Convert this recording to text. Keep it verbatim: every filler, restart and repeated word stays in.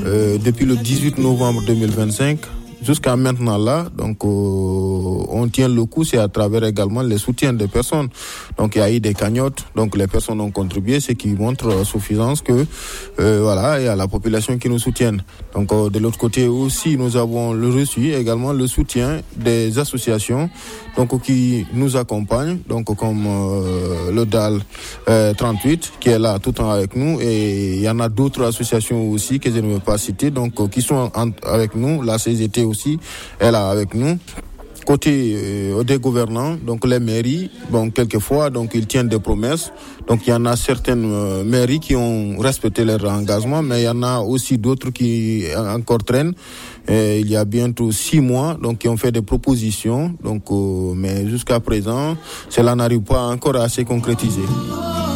euh, depuis le dix-huit novembre deux mille vingt-cinq jusqu'à maintenant là, donc euh, on tient le coup, c'est à travers également les soutiens des personnes. Donc il y a eu des cagnottes, donc les personnes ont contribué, ce qui montre euh, suffisance que euh, voilà, il y a la population qui nous soutienne. Donc euh, de l'autre côté aussi, nous avons le reçu également le soutien des associations donc qui nous accompagnent, donc comme euh, le D A L euh, trente-huit qui est là tout le temps avec nous, et il y en a d'autres associations aussi que je ne veux pas citer, donc euh, qui sont en, avec nous. La C G T aussi est là avec nous. Côté euh, des gouvernants, donc les mairies, bon quelquefois donc ils tiennent des promesses. Donc il y en a certaines euh, mairies qui ont respecté leur engagement, mais il y en a aussi d'autres qui encore traînent. Et il y a bientôt six mois, donc qui ont fait des propositions, donc euh, mais jusqu'à présent, cela n'arrive pas encore à se concrétiser.